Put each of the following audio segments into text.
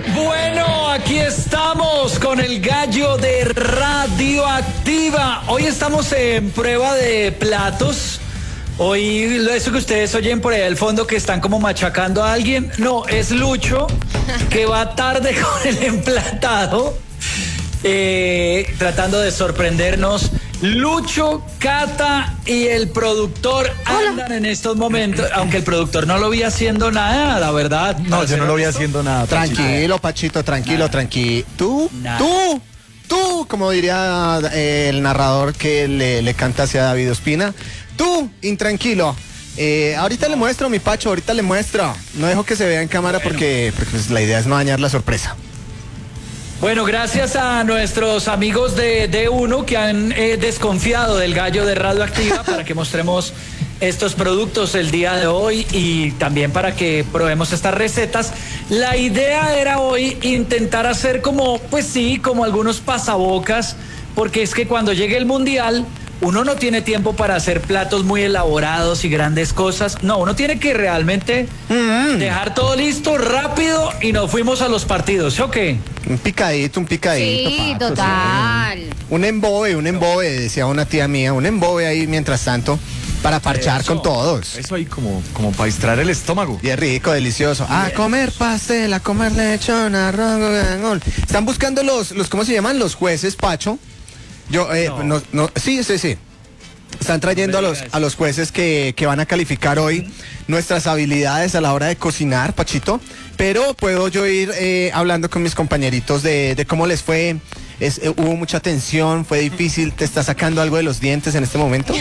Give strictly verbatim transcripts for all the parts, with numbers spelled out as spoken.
Bueno, aquí estamos con el gallo de Radioactiva. Hoy estamos en prueba de platos. Hoy, eso que ustedes oyen por ahí al fondo que están como machacando a alguien, no, es Lucho, que va tarde con el emplatado, eh, tratando de sorprendernos. Lucho, Cata y el productor andan Hola. En estos momentos, aunque el productor no lo vi haciendo nada, la verdad. No, yo no lo vi haciendo nada. Tranquilo, Pachito, tranquilo, nada. tranquilo. Tú, nada. tú, tú, como diría eh, el narrador que le, le canta hacia David Ospina, tú, intranquilo. Eh, ahorita le muestro, mi Pacho, ahorita le muestro. No dejo que se vea en cámara bueno. porque, porque pues, la idea es no dañar la sorpresa. Bueno, gracias a nuestros amigos de D uno que han eh, desconfiado del gallo de Radioactiva para que mostremos estos productos el día de hoy y también para que probemos estas recetas. La idea era hoy intentar hacer como, pues sí, como algunos pasabocas, porque es que cuando llegue el Mundial uno no tiene tiempo para hacer platos muy elaborados y grandes cosas. No, uno tiene que realmente mm. dejar todo listo rápido y nos fuimos a los partidos, ¿sí o qué? Un picadito, un picadito. Sí, pato, total. Sí. Un embobe, un embobe, decía una tía mía, un embobe ahí mientras tanto para parchar eso, con todos. Eso ahí como, como para distraer el estómago. Y es rico, delicioso. Bien. A comer pastel, a comer lechón, arroz. Están buscando los, los, ¿cómo se llaman? Los jueces, Pacho. Yo, eh, no. No, no, sí, sí, sí. Están trayendo a los, a los jueces que, que van a calificar hoy nuestras habilidades a la hora de cocinar, Pachito. Pero puedo yo ir eh, hablando con mis compañeritos de, de cómo les fue. Es, eh, hubo mucha tensión, fue difícil. ¿Te está sacando algo de los dientes en este momento?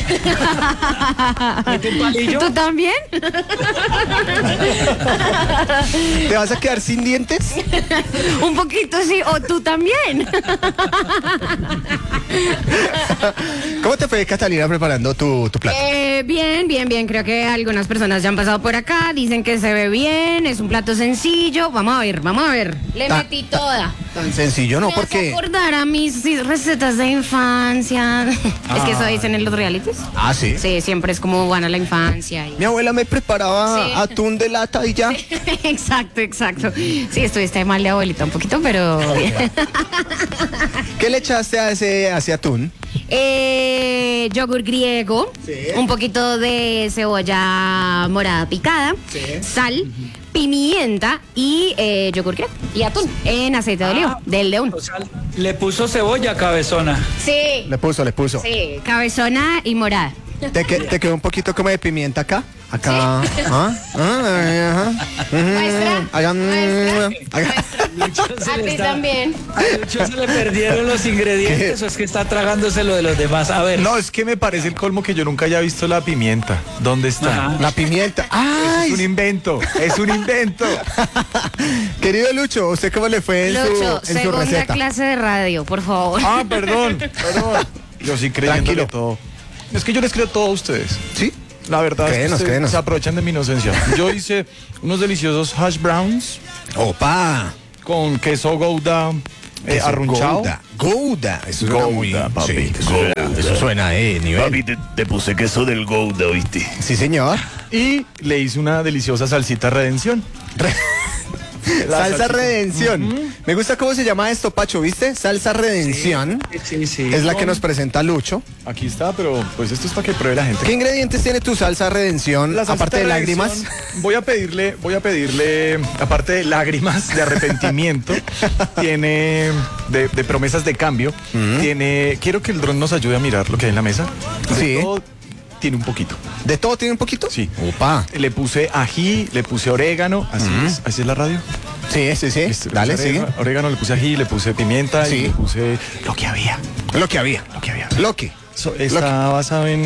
¿Tú también? ¿Te vas a quedar sin dientes? Un poquito sí, o tú también. ¿Cómo te fue, Catalina, preparando tu, tu plato? Eh, bien, bien, bien. Creo que algunas personas ya han pasado por acá, dicen que se ve bien, es un plato sencillo. Vamos a ver, vamos a ver. Le ta, metí ta, toda. Tan sencillo, ¿no? Me porque... acordar a mis recetas de infancia. Ah. Es que eso dicen en los realities. Ah, ¿sí? Sí, siempre es como van a la infancia. Y... Mi abuela me preparaba sí. atún de lata y ya. Exacto, exacto. Sí, estuviste mal de abuelita un poquito, pero... ¿Qué le echaste a ese, a ese atún? Eh, yogur griego, sí. un poquito de cebolla morada picada, sí. sal, uh-huh. pimienta y eh, yogur griego y atún en aceite de oliva, ah, del de uno. O sea, le puso cebolla, cabezona. Sí. Le puso, le puso. Sí, cabezona y morada. ¿Te, que, te quedó un poquito como de pimienta acá? Acá. ¿Sí? ¿Ah? ¿Ah? Maestra. Acá. Maestra. Maestra. A ti también. A Lucho se le perdieron los ingredientes, ¿qué? O es que está tragándose lo de los demás. A ver. No, es que me parece el colmo que yo nunca haya visto la pimienta. ¿Dónde está? Ajá. La pimienta. ¡Ay! Es un invento, es un invento. Querido Lucho, ¿usted cómo le fue en Lucho, su, en su receta? segunda clase de radio, por favor. Ah, perdón, perdón. Yo sí creyéndole todo. Es que yo les creo todo a ustedes. ¿Sí? La verdad créenos, es que créenos. se aprovechan de mi inocencia. Yo hice unos deliciosos hash browns. ¡Opa! Con queso Gouda eh, arrunchado. Gouda, Gouda. Eso suena Gouda, muy... papi. Sí, eso, suena, eso suena, eh, nivel. Papi, te, te puse queso del Gouda, ¿oíste? Sí, señor. Y le hice una deliciosa salsita Redención. Re Salsa salsita. Redención. Uh-huh. Me gusta cómo se llama esto, Pacho, ¿viste? Salsa Redención. Sí, sí, sí. Es la que nos presenta Lucho. Aquí está, pero pues esto es para que pruebe la gente. ¿Qué ingredientes tiene tu salsa Redención, la aparte de lágrimas? Voy a pedirle, voy a pedirle, aparte de lágrimas, de arrepentimiento, tiene de, de promesas de cambio, uh-huh. tiene, quiero que el dron nos ayude a mirar lo que hay en la mesa. De sí. todo, tiene un poquito. ¿De todo tiene un poquito? Sí. Opa. Le puse ají, le puse orégano, así uh-huh. es, así es la radio. Sí, sí, sí. Este, Dale, orégano, sigue. Orégano, le puse ají, le puse pimienta sí. y le puse lo que había. Lo que había. Lo que había. Lo que. So, está basado en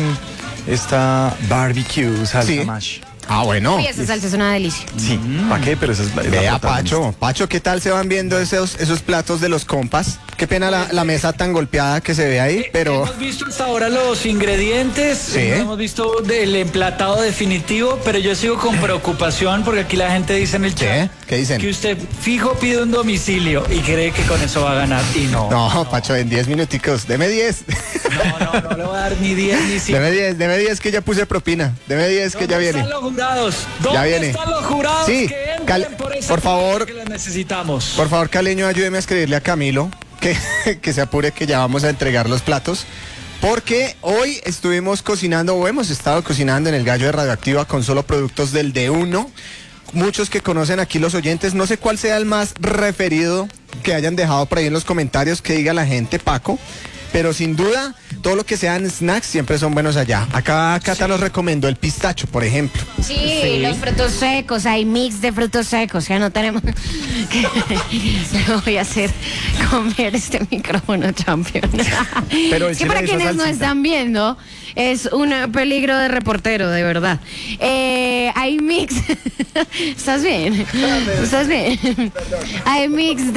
esta barbecue, salsa sí. mash. Ah, bueno. Uy, esa salsa es una delicia. Sí, mm. ¿para qué? Pero esa es la, Vea, la Pacho, Pacho, ¿qué tal se van viendo esos, esos platos de los compas? Qué pena la, la mesa tan golpeada que se ve ahí, pero... Hemos visto hasta ahora los ingredientes, sí. hemos visto del emplatado definitivo, pero yo sigo con preocupación porque aquí la gente dice en el chat ¿Qué? ¿Qué dicen? que usted fijo pide un domicilio y cree que con eso va a ganar y no. No, no. Pacho, en diez minuticos, deme diez. No, no, no le voy a dar ni diez ni cinco. Deme diez, deme diez que ya puse propina, deme diez que ya viene. ¿Dónde están los jurados? ¿Dónde ya viene. están los jurados sí. que Cal- por, esa por favor, que las necesitamos. por favor, Caleño, ayúdeme a escribirle a Camilo que, que se apure, que ya vamos a entregar los platos. Porque hoy estuvimos cocinando, o hemos estado cocinando en el Gallo de Radioactiva con solo productos del D uno. Muchos que conocen aquí los oyentes, no sé cuál sea el más referido que hayan dejado por ahí en los comentarios, que diga la gente, Paco. Pero sin duda, todo lo que sean snacks siempre son buenos allá. Acá Cata nos recomendó el pistacho, por ejemplo. Sí, sí, los frutos secos, hay mix de frutos secos, ya no tenemos que me voy a hacer comer este micrófono, champion. Pero Sí, para quienes no están viendo, es un peligro de reportero, de verdad. Eh, hay mix. ¿Estás bien? ¿Estás bien? Hay mix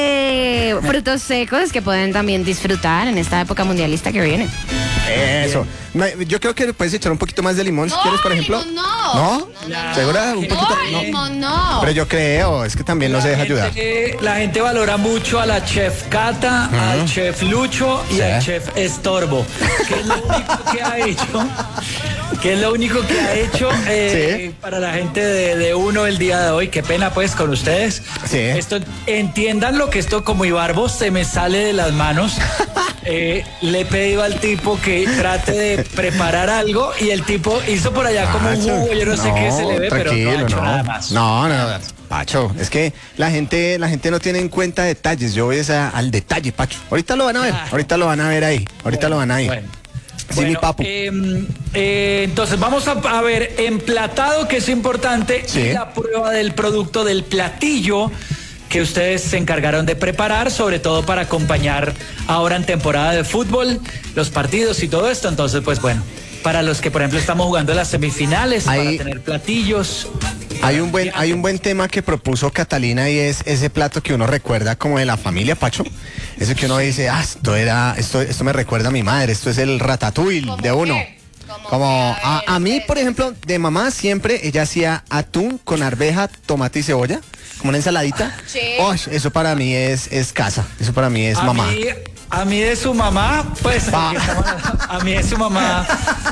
de frutos secos que pueden también disfrutar en esta época mundialista que viene. Eso. Me- Yo creo que le puedes echar un poquito más de limón si No, quieres, por ejemplo. limón no. ¿No? Claro. ¿Segura? Un poquito. No, limón no. Pero yo creo, es que también no se deja ayudar. gente, la gente valora mucho a la chef Cata, al chef Lucho y Sí. al chef Estorbo, que es lo único que ha hecho, que es lo único que ha hecho eh, Sí. para la gente de, de uno el día de hoy. Qué pena pues con ustedes. Sí. Esto, entiendan lo que esto como Ibarbo se me sale de las manos. Eh, le he pedido al tipo que trate de preparar algo y el tipo hizo por allá como un Pacho, jugo, yo no, sé qué se le ve, pero no ha tranquilo, hecho no. nada más. No, no, Pacho, es que la gente, la gente no tiene en cuenta detalles. Yo voy es a- al detalle, Pacho. Ahorita lo van a ver, Ah. ahorita lo van a ver ahí, ahorita lo van a ir. Bueno. Sí, Bueno, mi papu. eh, eh, entonces vamos a, a ver emplatado, que es importante, Sí. y la prueba del producto del platillo que ustedes se encargaron de preparar, sobre todo para acompañar ahora en temporada de fútbol, los partidos y todo esto. Entonces, pues bueno, para los que por ejemplo estamos jugando las semifinales, Ahí- para tener platillos. Hay un buen, hay un buen tema que propuso Catalina y es ese plato que uno recuerda como de la familia, Pacho. Eso que uno dice, ah, esto era, esto, esto me recuerda a mi madre, esto es el ratatouille de uno. ¿Cómo Como qué? A a, ver, a mí, ustedes. por ejemplo, de mamá siempre ella hacía atún con arveja, tomate y cebolla, como una ensaladita. Sí. Uy, eso para mí es, es casa, eso para mí es a mamá. Mí, a mí de su mamá, pues, Pa. a mí de su mamá,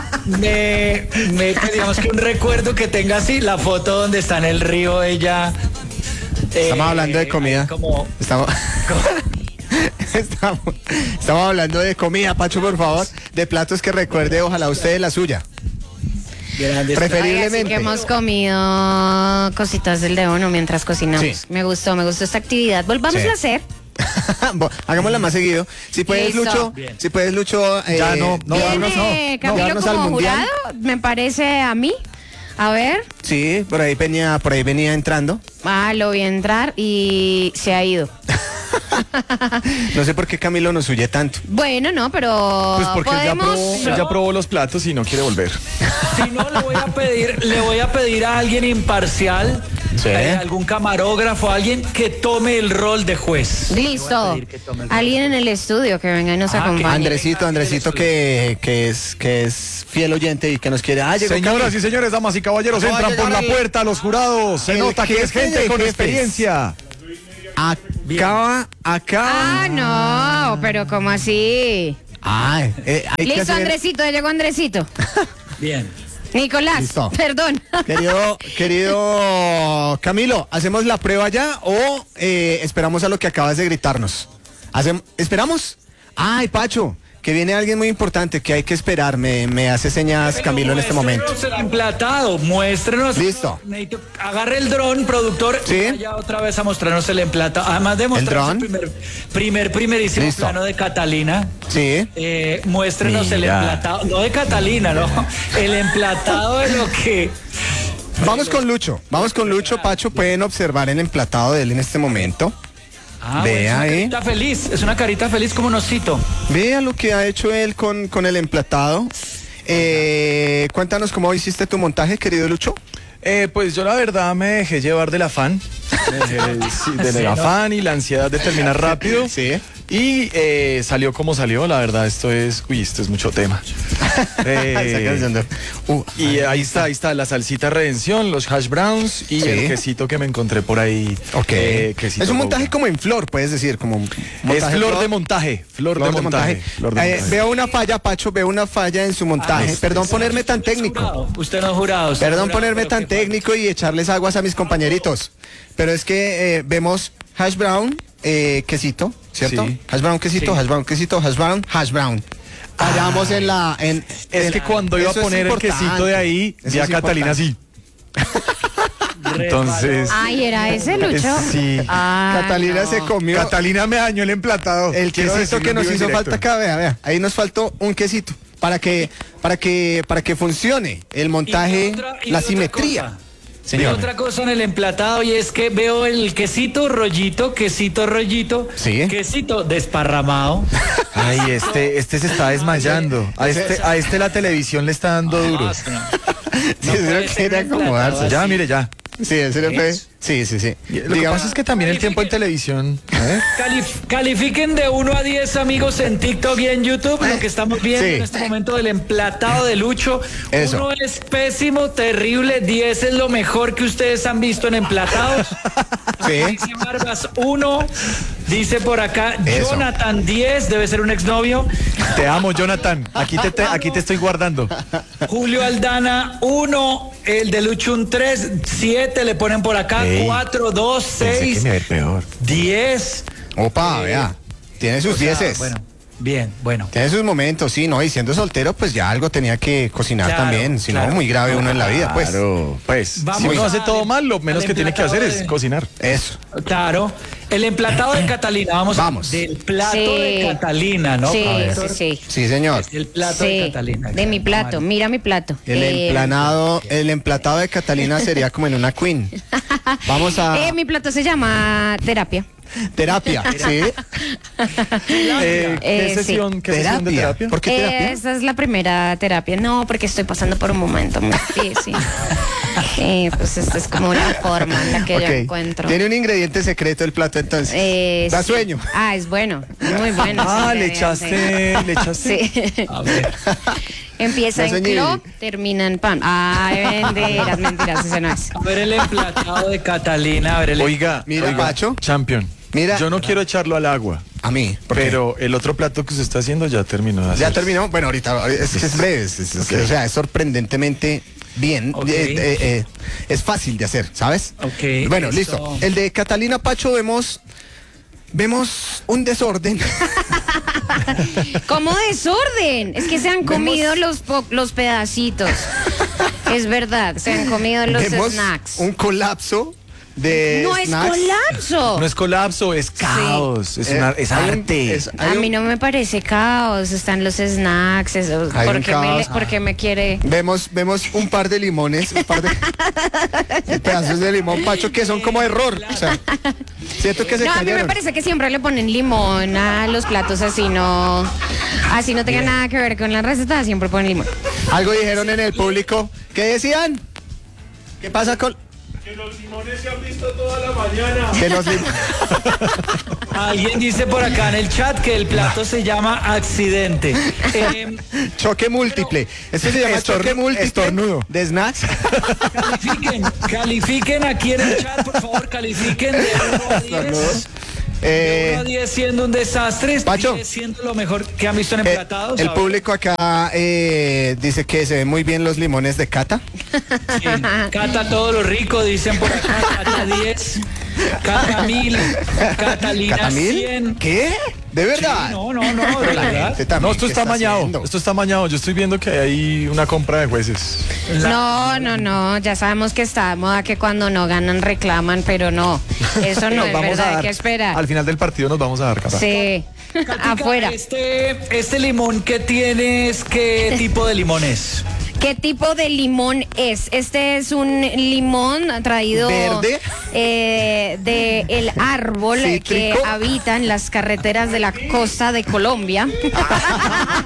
me, me, pues, digamos que un recuerdo que tenga así, la foto donde está en el río ella. Estamos eh, hablando de ahí comida. Como, Estamos, estamos, estamos hablando de comida, Pacho, por favor, de platos que recuerde, ojalá usted de la suya. grandes Preferí- Ay, así Preferiblemente. que hemos comido cositas del de uno mientras cocinamos. Sí. Me gustó, me gustó esta actividad. Volvamos Sí. a hacer. Bo- Hagámosla más seguido. Si puedes, Listo. Lucho, Bien. si puedes, Lucho, eh, Ya no, no, llevarnos- Viene no, Camilo llevarnos al como mundial. jurado, me parece a mí. A ver. Sí, por ahí venía, por ahí venía entrando. Ah, lo vi entrar y se ha ido. No sé por qué Camilo nos huye tanto. Bueno, no, pero Pues porque él ya, podemos. probó, él ya probó los platos y no quiere volver. Si no, le voy a pedir, le voy a pedir a alguien imparcial, Sí. eh, algún camarógrafo, alguien que tome el rol de juez. Listo. pedir que tome el rol. Alguien en el estudio que venga y nos Ah, que acompañe. Andresito, Andresito que, que es que es fiel oyente y que nos quiere. Ah, llegó Señoras Camilo. y señores, damas y caballeros, Acaba de entran por llegar la el- puerta los jurados. Se el nota que es jefe gente de con jefes. experiencia. Acaba, acaba. Ah, no, pero ¿cómo así? Ay, eh, hay que Listo, hacer- Andresito, ya llegó Andresito. Bien. Nicolás, Listo. perdón. Querido, querido Camilo, ¿hacemos la prueba ya o eh, esperamos a lo que acabas de gritarnos? Hacem- ¿Esperamos? Ay, Pacho, que viene alguien muy importante que hay que esperar. Me, me hace señas Camilo en este momento. Muéstrenos el emplatado, muéstrenos. Listo. Necesito- agarre el dron, productor. Sí. y vaya otra vez a mostrarnos el emplatado. Además de mostrar dron? su primer, primer, primerísimo Listo. plano de Catalina. Sí. Eh, muéstrenos el Mira. emplatado, no de Catalina, no, el emplatado de lo que. Vamos con Lucho. Vamos con Lucho, Pacho. Pueden observar el emplatado de él en este momento. Ah, Vea bueno, es una ahí. carita feliz, es una carita feliz como un osito. Vea lo que ha hecho él con, con el emplatado. Eh, cuéntanos cómo hiciste tu montaje, querido Lucho. Eh, pues yo la verdad me dejé llevar del afán. Me dejé, sí, del Sí, ¿no? afán y la ansiedad de terminar rápido. Sí. Y eh, salió como salió, la verdad, esto es, uy, esto es mucho tema. Eh, Esa canción de- Uh, y ahí está, ahí está la salsita redención, los hash browns y Sí. el quesito que me encontré por ahí. ok. eh, quesito Es un montaje Gouda. como en flor, puedes decir, como un Es montaje flor de montaje, flor, Flor de montaje. flor de Eh, montaje. veo una falla, Pacho, veo una falla en su montaje. Perdón ponerme tan técnico. Jurado. Usted no es jurado. usted Perdón es jurado, ponerme pero tan qué falta. técnico y echarles aguas a mis compañeritos. Pero es que eh, vemos hash brown, eh, quesito, ¿cierto? Sí. Hash brown, quesito, Sí. hash brown, quesito, hash brown, hash brown. Hallamos en la... En, Es en- que cuando iba a eso es poner el importante. quesito de ahí, Eso vi a es Catalina importante. así. Entonces, Ay, ¿era ese, Lucho? sí. Ah, Catalina no. se comió Catalina me dañó el emplatado. el Quiero quesito decirlo que en nos vivo y hizo directo. falta acá, vea, vea. Ahí nos faltó un quesito para que, para que, para que funcione el montaje, Y otra- y la otra simetría. cosa. Señor. Y otra cosa en el emplatado y es que veo el quesito rollito, quesito rollito, Sí. quesito desparramado. Ay, este, este se está desmayando. A este, a este la televisión le está dando duro. Sí, No eso puede no ser quiere emplatado acomodarse. así. Ya, mire, ya. Sí, ese le fue. ¿Es? Sí, sí, sí. Lo que Digamos- pasa es que también el tiempo en televisión. ¿eh? Calif- califiquen de uno a diez, amigos, en TikTok y en YouTube lo que estamos viendo Sí. en este momento del emplatado de Lucho. Eso. Uno es pésimo, terrible, diez es lo mejor que ustedes han visto en emplatados. Sí. Dice Barbas uno, dice por acá Eso. Jonathan diez, debe ser un exnovio. Te amo, Jonathan. Aquí te, te- aquí te estoy guardando. Julio Aldana uno, el de Lucho un tres, siete le ponen por acá, Ey, cuatro, dos, Pensé seis, que me iba a ir peor. diez. Opa, vea. Tiene sus O sea, dieces. Bueno, bien, bueno. Tiene sus momentos, sí, ¿no? Y siendo soltero, pues ya algo tenía que cocinar Claro, también. Si no, claro. muy grave uno en la vida, pues. Claro, pues, Vamos si uno a- hace todo mal, lo menos al que tiene que hacer emplatado es de- cocinar. Eso. Claro, el emplatado de Catalina, vamos, Vamos. del plato Sí. de Catalina, ¿no? Sí, A ver. sí, sí. Sí, señor. El plato de Sí, Catalina. de mi plato, mira mi plato. El Eh, emplanado, el emplatado de Catalina sería como en una queen. Vamos a eh, mi plato se llama terapia. terapia, ¿sí? Eh, ¿Qué Eh, sesión, qué sesión de terapia? ¿Por qué terapia? Eh, esa es la primera terapia. No, porque estoy pasando por un momento muy difícil. Eh, pues esta es como la forma en la que yo Ok. encuentro. Tiene un ingrediente secreto el plato entonces. Eh, da sí. sueño. Ah, es bueno, muy bueno. Ah, ese le ingrediente. echaste, le echaste. Sí. A ver. Empieza Da en sueño clo, termina en pan. Ay, mentiras, mentiras, ese no es. A ver el emplatado de Catalina, a ver el Oiga, Mira, oiga, Pacho. Champion. Mira. Yo no quiero echarlo al agua, A mí. ¿por qué? pero el otro plato que se está haciendo ya terminó de Ya hacer. terminó. Bueno, ahorita es, que es breve. es- es- Ok. O sea, es sorprendentemente bien. Ok. Eh, eh, eh, es fácil de hacer, ¿sabes? Ok, Bueno, listo. listo. El de Catalina Pacho vemos. Vemos un desorden. ¿Cómo desorden? Es que se han comido los, po- los pedacitos. Es verdad, se han comido los vemos snacks. un colapso de No es snacks. colapso. No es colapso, es caos, es, Eh, una, es hay un- arte. es- A hay mí un- no me parece caos, están los snacks, eso, Hay ¿por, un qué me, caos. por qué me quiere? Vemos, vemos un par de limones, un par de pedazos de limón, Pacho, que son como error. O sea, siento que se No, a mí me cayeron. parece que siempre le ponen limón a los platos, así no, así no tenga nada que ver con la receta, siempre ponen limón. Algo dijeron en el público. ¿Qué decían? ¿Qué pasa con...? Que los limones se han visto toda la mañana. Que los lim- Alguien dice por acá en el chat que el plato se llama accidente. Eh, Choque múltiple. Esto se llama Estor- choque múltiple. estornudo. De snacks. califiquen, califiquen aquí en el chat, por favor, califiquen de uno a diez. De uno a Eh, diez siendo un desastre, Pacho. diez siendo lo mejor que han visto en eh, emplatados. el A ver. público acá eh, dice que se ven muy bien los limones de Cata. Sí. Cata todo lo rico, dicen por acá. Cata diez, Cata mil, Catalina ¿Cata mil? cien. ¿Qué? ¿De verdad? Sí, no, no, no, de La verdad. gente también, No, esto ¿qué está mañado. haciendo? Esto está mañado. Yo estoy viendo que hay una compra de jueces. No, no, no, ya sabemos que está de moda que cuando no ganan reclaman, pero no, eso no Nos es vamos a verdad, hay dar- que esperar. Al final del partido nos vamos a dar capa. Sí, Katica, afuera. Este, este limón que tienes, ¿qué tipo de limón es? ¿Qué tipo de limón es? Este es un limón traído ¿Verde? eh, de el árbol que ¿Cítrico? habita en las carreteras de la costa de Colombia.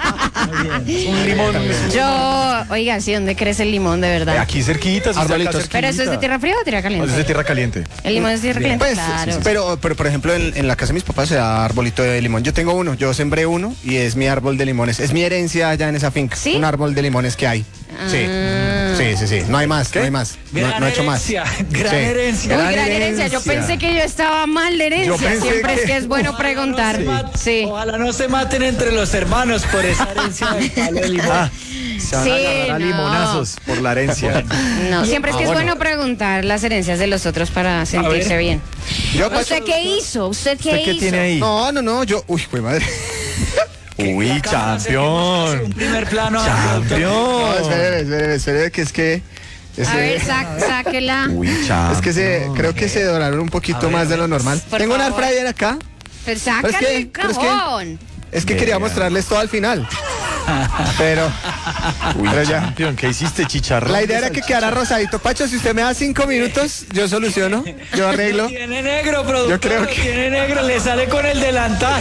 Un limón. Yo, oiga, sí, ¿dónde crece el limón de verdad? Aquí cerquita, sí, Arbolitos. acá ¿Pero eso es de cerquita. tierra fría o tierra No, caliente? eso es de tierra caliente. El limón es de tierra caliente, Pues, claro. sí, sí, pero, pero por ejemplo en, en la casa de mis papás se da arbolito de limón. Yo tengo uno, yo sembré uno y es mi árbol de limones. Es mi herencia allá en esa finca. ¿Sí? Un árbol de limones que hay. Sí. Ah. Sí, sí, sí. No hay más, no hay más. No, Gran no he hecho más. herencia, gran Sí. herencia. Uy, Gran gran herencia. Yo herencia. pensé que yo estaba mal de herencia. Yo pensé Siempre es que- que es bueno Ojalá preguntar. no se mat- Sí. Ojalá no se maten entre los hermanos por esa herencia del palo de limón. Ah, se van Sí, a agarrar a no. limonazos por la herencia. No, siempre es que Ah, es bueno. bueno preguntar las herencias de los otros para sentirse ver. bien. Yo, ¿Usted qué hizo? ¿Usted qué ¿Usted qué hizo? tiene ahí? No, no, no, yo. Uy, güey, madre. Uy, Un campeón. primer plano. No, Campeón. espere, espere, espere, que es que. ese- A ver, sa- sáquela. Uy, es campeón. que se, creo que se doraron un poquito más de lo normal. Por Tengo un air favor. fryer acá. Pues Pero sácale es que- el pero es que- cajón. Es que quería Vea. mostrarles todo al final. Pero, Uy, pero ya. campeón, ¿qué hiciste, chicharrón? La idea era que quedara rosadito. Pacho, si usted me da cinco minutos, yo soluciono, yo arreglo. Tiene negro, productor. Yo creo que- Tiene negro, le sale con el delantal.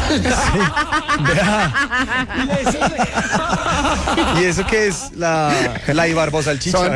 ¿Y eso qué es? La, la Ibarbo salchicha. Son-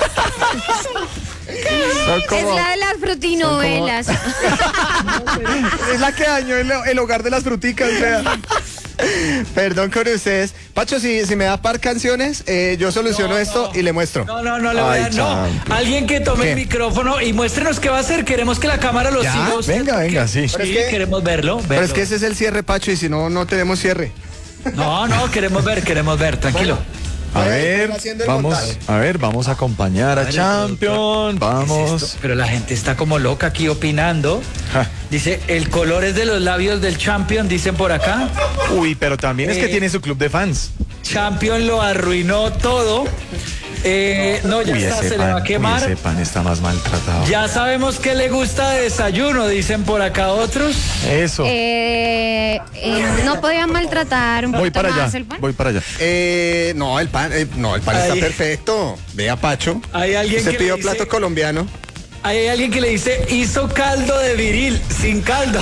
Son Es como- la de las frutinovelas. es la que dañó el, el hogar de las fruticas, vea. Perdón con ustedes. Pacho, si, si me da par canciones, eh, yo soluciono No, esto no. y le muestro. No, no, no le voy Ay, a. No. champion. Alguien que tome ¿Qué? el micrófono y muéstrenos qué va a hacer. Queremos que la cámara lo ¿Ya? siga. a usted, Venga, venga, porque- sí. Sí, Pero es que- queremos verlo. Pero verlo. es que ese es el cierre, Pacho, y si no, no tenemos cierre. No, no, queremos ver, queremos ver. Tranquilo. A Voy a- ver, voy haciendo el vamos, montaje. a ver, vamos a acompañar a Vale, Champion, ¿Qué es vamos. esto? Pero la gente está como loca aquí opinando. Ja. Dice, el color es de los labios del Champion, dicen por acá. Uy, pero también es que Eh. tiene su club de fans. Champion lo arruinó todo. Eh, no, ya Uy, está, ese se le va pan, a uy, quemar. ese pan está más maltratado. Ya sabemos que le gusta de desayuno, dicen por acá otros. Eso. Eh, eh, ¿No podían maltratar un Voy poquito para allá, más el pan? voy para allá. Eh, no, el pan, eh, no, el pan Ahí. está perfecto. Vea, Pacho. Hay alguien Usted que pidió le dice- plato colombiano. Ahí hay alguien que le dice, hizo caldo de viril, sin caldo.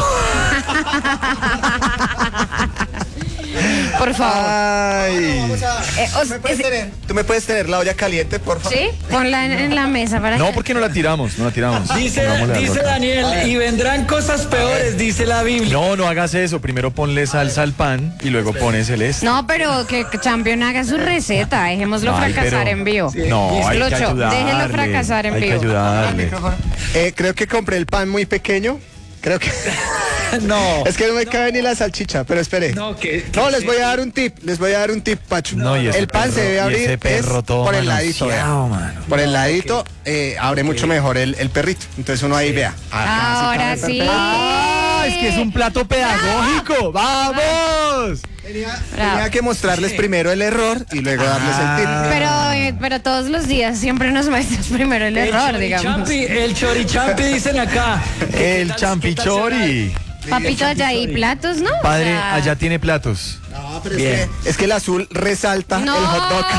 Por favor. Ay. Eh, os- ¿Tú me puedes es- tener, ¿Tú me puedes tener la olla caliente, por favor? ¿Sí? Ponla en, en la mesa para No, que- porque no la tiramos, no la tiramos. Dice, Pongámosle algo dice acá. Daniel, y vendrán cosas peores, dice la Biblia. No, no hagas eso. Primero ponle salsa al pan y luego pones el este. No, pero que Champion haga su receta. Dejémoslo Ay, fracasar pero- en vivo. No, hay que Lucho, ayudarle. déjelo fracasar en hay vivo. que ayudarle. Eh, creo que compré el pan muy pequeño. Creo que No. es que no me cabe ni la salchicha, pero espere. No, que- No, que les sí. voy a dar un tip, les voy a dar un tip, Pacho. No, y ese el pan perro- se debe y abrir ese perro es todo por el ladito, vea. manoseado, mano. Por el ladito eh, abre mucho mejor el, el perrito. Entonces uno ahí vea. Acá Ahora cabe sí. perfecto. Ah, es que es un plato pedagógico. ¡Vamos! Tenía, Bravo. tenía que mostrarles primero el error y luego darles el tip. Pero, eh, pero todos los días siempre nos muestras primero el error, digamos. chorichampi, el chorichampi dicen acá. ¿Qué El tal- champichori. Papito, allá hay platos, ¿no? O Padre, sea, allá tiene platos. No, pero Bien. es que, es que el azul resalta No. el hot dog.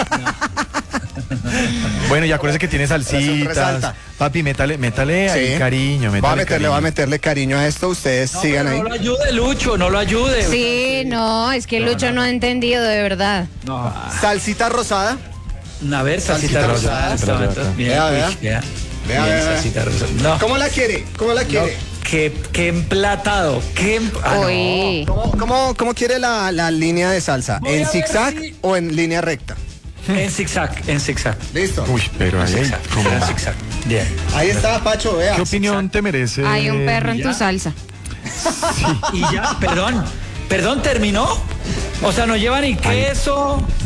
Bueno, y acuérdese que tiene Razón, salsitas. resalta. Papi, métale, métale ahí Sí. cariño, métale Voy a meterle, cariño. voy a meterle cariño a esto. Ustedes No, sigan pero ahí. No lo ayude, Lucho, no lo ayude. Sí, no, es que Lucho no ha entendido de verdad. No. Salsita rosada. A ver, salsita, Salsita rosada. rosada. está bien, bien, Vea, uy, vea. vea. Vea, Bien, vea, vea. salsita rosada. No, ¿Cómo la quiere? ¿Cómo la no, quiere? qué, qué emplatado. Qué em- ah, no. Uy. ¿Cómo, cómo, cómo quiere la, la línea de salsa? Voy a ¿En ver zigzag si- o en línea recta? En zigzag, en zigzag. Listo. Uy, pero En ahí, zigzag. ¿cómo? En zigzag. Bien. Ahí está, Pacho, vea. ¿Qué opinión te merece? Hay un perro en tu ya. salsa. Y ya, perdón. Perdón, ¿terminó? O sea, no lleva ni queso.